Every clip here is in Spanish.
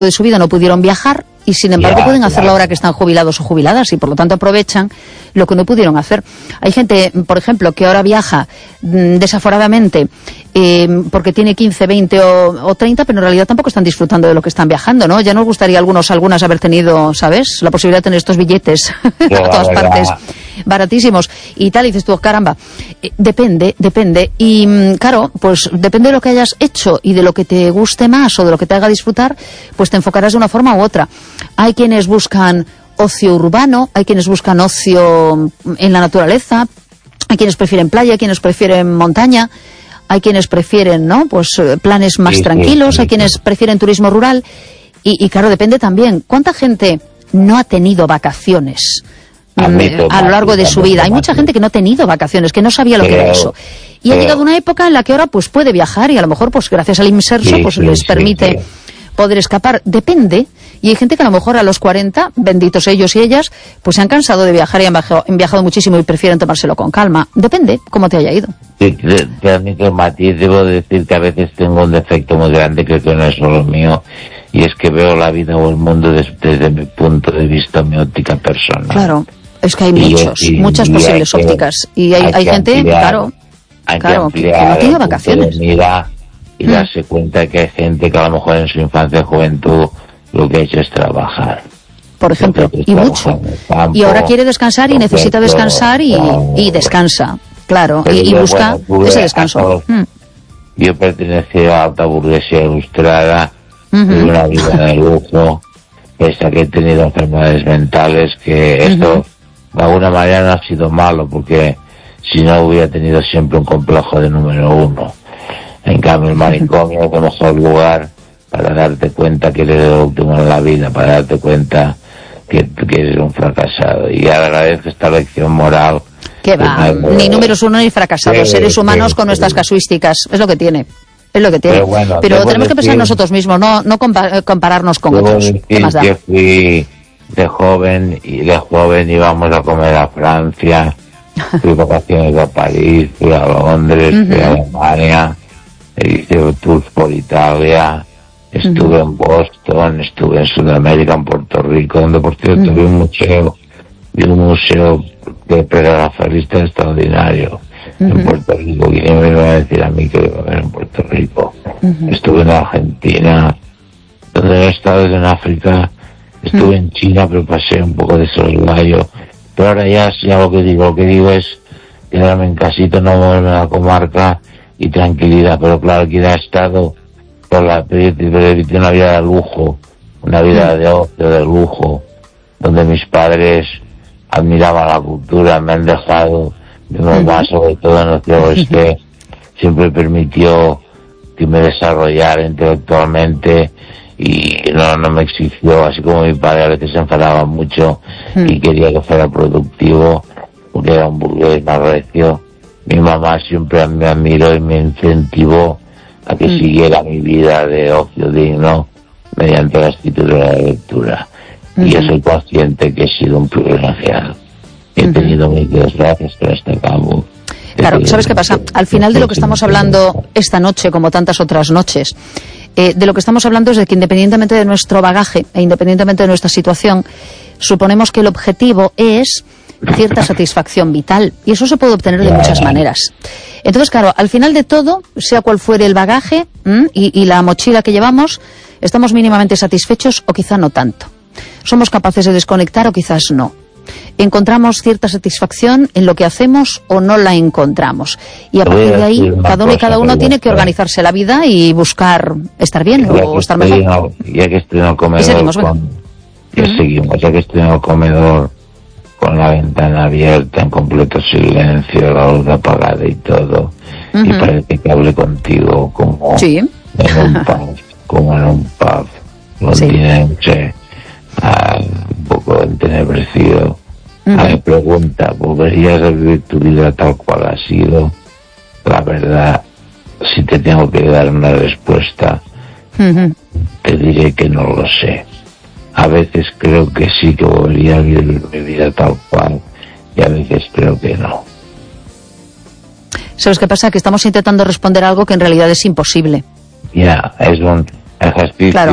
de su vida no pudieron viajar y sin embargo pueden hacerlo ahora que están jubilados o jubiladas y por lo tanto aprovechan lo que no pudieron hacer. Hay gente, por ejemplo, que ahora viaja desaforadamente porque tiene 15, 20 o 30, pero en realidad tampoco están disfrutando de lo que están viajando, ¿no? Ya nos gustaría algunas haber tenido, ¿sabes?, la posibilidad de tener estos billetes a todas partes, baratísimos y tal, y dices tú, caramba, depende, y claro, pues depende de lo que hayas hecho y de lo que te guste más o de lo que te haga disfrutar, pues te enfocarás de una forma u otra. Hay quienes buscan ocio urbano, hay quienes buscan ocio en la naturaleza, hay quienes prefieren playa, hay quienes prefieren montaña, hay quienes prefieren, ¿no?, pues planes más tranquilos, hay quienes prefieren turismo rural y claro, depende también cuánta gente no ha tenido vacaciones a lo largo de su vida. Hay mucha gente que no ha tenido vacaciones, que no sabía lo que era eso. Y ha llegado una época en la que ahora pues puede viajar y a lo mejor pues gracias al inserso pues les permite poder escapar. Depende. Y hay gente que a lo mejor a los 40, benditos ellos y ellas, pues se han cansado de viajar y han viajado muchísimo y prefieren tomárselo con calma. Depende cómo te haya ido. Sí, realmente, Matiz, debo decir que a veces tengo un defecto muy grande, creo que no es solo mío, y es que veo la vida o el mundo desde mi punto de vista, mi óptica personal. Claro, es que hay muchas posibles ópticas. Y hay gente, claro, que no tiene vacaciones. Y darse cuenta que hay gente que a lo mejor en su infancia y juventud lo que ha hecho es trabajar. Por ejemplo, y mucho. Campo, y ahora quiere descansar y necesita descansar y descansa, claro, y busca ese descanso. Yo pertenecía a la alta burguesía ilustrada, de una vida de lujo, pese a que he tenido enfermedades mentales, que esto de alguna manera no ha sido malo, porque si no hubiera tenido siempre un complejo de número uno. En cambio, el manicomio es el mejor lugar para darte cuenta que eres el último en la vida, para darte cuenta que eres un fracasado. Y agradezco esta lección moral. Que va, ni números uno ni fracasados, seres humanos con nuestras casuísticas, es lo que tiene. Es lo que tiene. Pero tenemos que pensar nosotros mismos, no compararnos con otros. ¿Qué más da? Yo fui de joven íbamos a comer a Francia, fui vacaciones a París, fui a Londres, fui a Alemania, hice tours por Italia, estuve en Boston, estuve en Sudamérica, en Puerto Rico, donde por cierto vi un museo de pregraferista extraordinario en Puerto Rico. ¿Quién me iba a decir a mí que iba a ver en Puerto Rico? Estuve en Argentina, donde no he estado en África, estuve en China, pero pasé un poco de soslayo. Pero ahora ya lo que digo es quedarme en casita, no moverme a la comarca y tranquilidad. Pero claro, quien ha estado por una vida de lujo, una vida de ocio, de lujo, donde mis padres admiraban la cultura, me han dejado, mi mamá sobre todo en el oeste, siempre permitió que me desarrollara intelectualmente y no me exigió, así como mi padre a veces se enfadaba mucho y quería que fuera productivo, porque era un burgués más recio. Mi mamá siempre me admiró y me incentivó a que siguiera mi vida de ocio digno mediante la escritura de la lectura. Y yo soy consciente que he sido un privilegiado. He tenido mis desgracias, pero hasta acabo. Claro, ¿sabes qué pasa? Al final de lo que estamos hablando esta noche, como tantas otras noches, de lo que estamos hablando es de que independientemente de nuestro bagaje e independientemente de nuestra situación, suponemos que el objetivo es cierta satisfacción vital, y eso se puede obtener de muchas maneras. Entonces, claro, al final de todo, sea cual fuere el bagaje y la mochila que llevamos, estamos mínimamente satisfechos o quizá no tanto. Somos capaces de desconectar o quizás no. Encontramos cierta satisfacción en lo que hacemos o no la encontramos. Y a partir de ahí, cada uno tiene que organizarse la vida y buscar estar bien o estar mejor. Ya que estoy en el comedor, ya que estoy en el comedor con la ventana abierta, en completo silencio, la luz apagada y todo, y parece que hable contigo como en un pub, londinense, un poco entenebrecido. Me pregunta, ¿volverías a vivir tu vida tal cual ha sido? La verdad, si te tengo que dar una respuesta, te diré que no lo sé. A veces creo que sí que volvería a vivir mi vida tal cual, y a veces creo que no. ¿Sabes qué pasa? Que estamos intentando responder algo que en realidad es imposible. Ya, es un ejercicio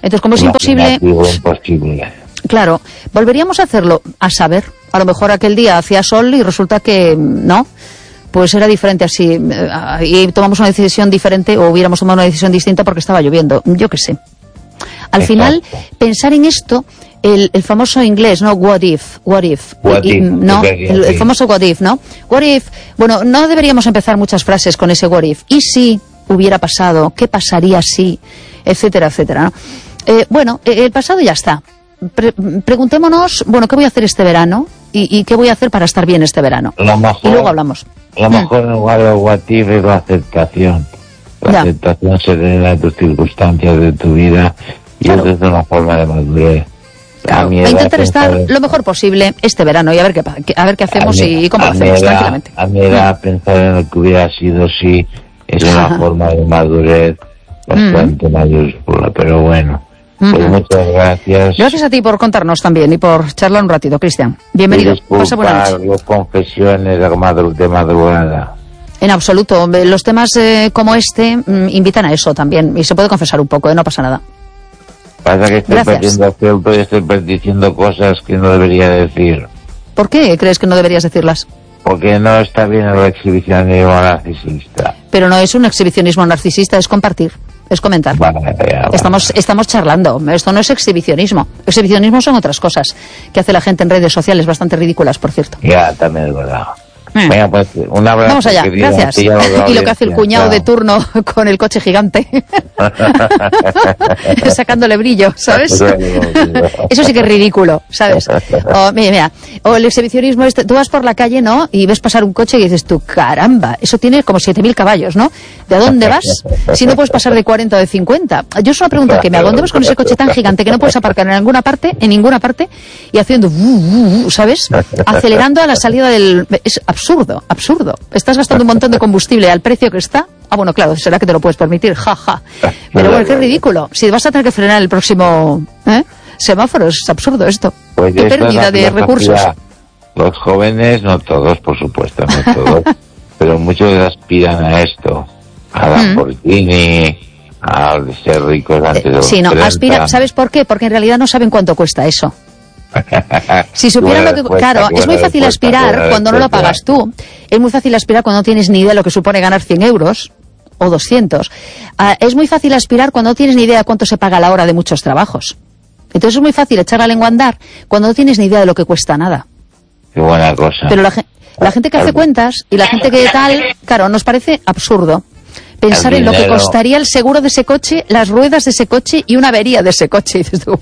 Entonces, como es imposible... Claro, volveríamos a hacerlo, a saber. A lo mejor aquel día hacía sol y resulta que no, pues era diferente así. Y tomamos una decisión diferente o hubiéramos tomado una decisión distinta porque estaba lloviendo. Yo qué sé. Al final, pensar en esto, el famoso inglés, ¿no? What if. ¿No? El famoso what if, ¿no? What if. Bueno, no deberíamos empezar muchas frases con ese what if. ¿Y si hubiera pasado? ¿Qué pasaría si? Etcétera, etcétera, ¿no? Bueno, el pasado ya está. Preguntémonos, bueno, ¿qué voy a hacer este verano? ¿Y qué voy a hacer para estar bien este verano? Y luego hablamos. Lo mejor en lugar de what if es la aceptación. La aceptación serena de tus circunstancias, de tu vida. Y eso es una forma de madurez. Claro, a intentar estar lo mejor posible este verano y a ver qué hacemos y cómo lo hacemos tranquilamente. A mí era pensar en lo que hubiera sido si es una forma de madurez bastante mayúscula, pero bueno. Pues muchas gracias. Gracias a ti por contarnos también y por charlar un ratito, Cristian. Bienvenido. Pasa buena noche. Las confesiones de madrugada. En absoluto. Los temas como este invitan a eso también. Y se puede confesar un poco, no pasa nada. Pasa que estoy perdiendo acento y estoy diciendo cosas que no debería decir. ¿Por qué crees que no deberías decirlas? Porque no está bien el exhibicionismo narcisista. Pero no es un exhibicionismo narcisista, es compartir. Es comentar. Vale. Estamos charlando. Esto no es exhibicionismo. Exhibicionismo son otras cosas que hace la gente en redes sociales, bastante ridículas, por cierto. Ya, también es verdad. Venga, pues un abrazo. Vamos allá, gracias. Y lo que hace el cuñado de turno con el coche gigante. Sacándole brillo, ¿sabes? Eso sí que es ridículo, ¿sabes? Mira. O el exhibicionismo, tú vas por la calle, ¿no? Y ves pasar un coche y dices tú, caramba, eso tiene como 7.000 caballos, ¿no? ¿De a dónde vas? Si no puedes pasar de 40 o de 50. Yo es una pregunta que me hago, ¿dónde vas con ese coche tan gigante que no puedes aparcar en ninguna parte, y haciendo, ¿sabes? Acelerando a la salida del... Es absurdo. Estás gastando un montón de combustible al precio que está. Ah, bueno, claro, será que te lo puedes permitir, jaja. Pero bueno, qué ridículo. Si vas a tener que frenar el próximo semáforo, es absurdo esto. Pues qué pérdida de recursos. Los jóvenes, no todos, por supuesto, no todos, pero muchos aspiran a esto, a Lamborghini, a ser ricos antes de los 30. Aspiran. ¿Sabes por qué? Porque en realidad no saben cuánto cuesta eso. Si supieran lo que... Claro, es muy fácil aspirar cuando no lo pagas tú. Es muy fácil aspirar cuando no tienes ni idea de lo que supone ganar 100 euros o 200. Es muy fácil aspirar cuando no tienes ni idea de cuánto se paga la hora de muchos trabajos. Entonces es muy fácil echar la lengua a andar cuando no tienes ni idea de lo que cuesta nada. Qué buena cosa. Pero la gente que hace cuentas y la gente que tal, claro, nos parece absurdo pensar en lo que costaría el seguro de ese coche, las ruedas de ese coche y una avería de ese coche. Y dices tú,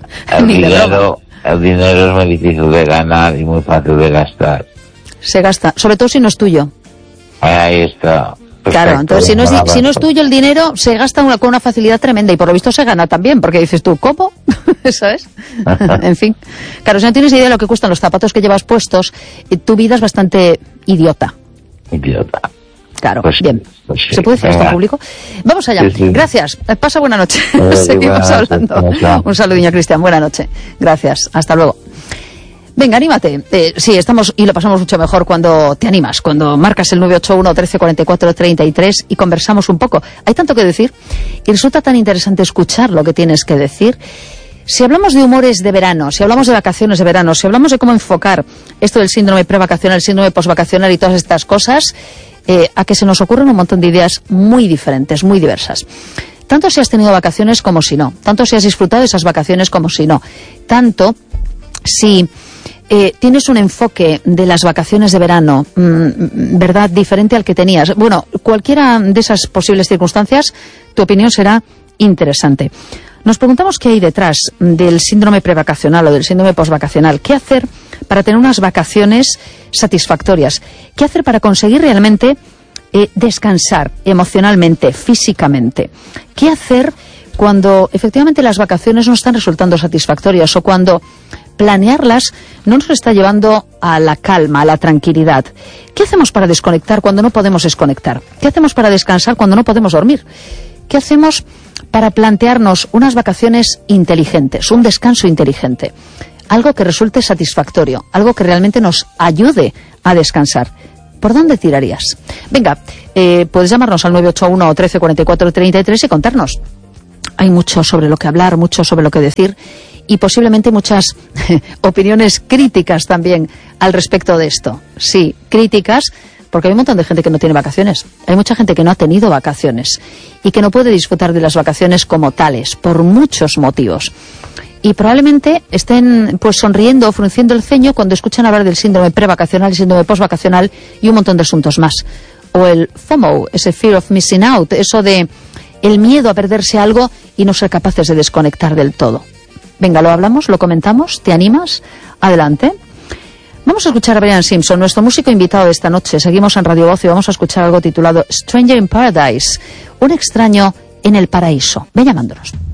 el dinero es muy difícil de ganar y muy fácil de gastar. Se gasta, sobre todo si no es tuyo. Ahí está. Perfecto. Claro, entonces si no es tuyo el dinero, se gasta con una facilidad tremenda y por lo visto se gana también, porque dices tú, ¿cómo? ¿Sabes? En fin. Claro, si no tienes idea de lo que cuestan los zapatos que llevas puestos, tu vida es bastante idiota. Claro, pues, bien. Pues sí. ¿Se puede decir esto en público? Vamos allá. Sí. Gracias. Pasa buena noche. Seguimos hablando. Un saludinho, Cristian. Buena noche. Gracias. Hasta luego. Venga, anímate. Sí, estamos y lo pasamos mucho mejor cuando te animas, cuando marcas el 981 13 44 33 y conversamos un poco. Hay tanto que decir y resulta tan interesante escuchar lo que tienes que decir. Si hablamos de humores de verano, si hablamos de vacaciones de verano, si hablamos de cómo enfocar esto del síndrome prevacacional, el síndrome posvacacional y todas estas cosas, a que se nos ocurren un montón de ideas muy diferentes, muy diversas. Tanto si has tenido vacaciones como si no. Tanto si has disfrutado de esas vacaciones como si no. Tanto si tienes un enfoque de las vacaciones de verano, ¿verdad?, diferente al que tenías. Bueno, cualquiera de esas posibles circunstancias, tu opinión será interesante. Nos preguntamos qué hay detrás del síndrome prevacacional o del síndrome posvacacional. ¿Qué hacer para tener unas vacaciones satisfactorias? ¿Qué hacer para conseguir realmente descansar emocionalmente, físicamente? ¿Qué hacer cuando efectivamente las vacaciones no están resultando satisfactorias o cuando planearlas no nos está llevando a la calma, a la tranquilidad? ¿Qué hacemos para desconectar cuando no podemos desconectar? ¿Qué hacemos para descansar cuando no podemos dormir? ¿Qué hacemos para plantearnos unas vacaciones inteligentes, un descanso inteligente? Algo que resulte satisfactorio, algo que realmente nos ayude a descansar. ¿Por dónde tirarías? Venga, puedes llamarnos al 981 13 44 33 y contarnos. hay mucho sobre lo que hablar, mucho sobre lo que decir y posiblemente muchas opiniones críticas también al respecto de esto. Sí, críticas, porque hay un montón de gente que no tiene vacaciones. Hay mucha gente que no ha tenido vacaciones y que no puede disfrutar de las vacaciones como tales, por muchos motivos. Y probablemente estén pues sonriendo o frunciendo el ceño cuando escuchan hablar del síndrome prevacacional y síndrome postvacacional y un montón de asuntos más. O el FOMO, ese Fear of Missing Out, eso de el miedo a perderse algo y no ser capaces de desconectar del todo. Venga, lo hablamos, lo comentamos, ¿te animas? Adelante. Vamos a escuchar a Brian Simpson, nuestro músico invitado de esta noche. Seguimos en Radio Voz y vamos a escuchar algo titulado Stranger in Paradise, un extraño en el paraíso. Ven llamándonos.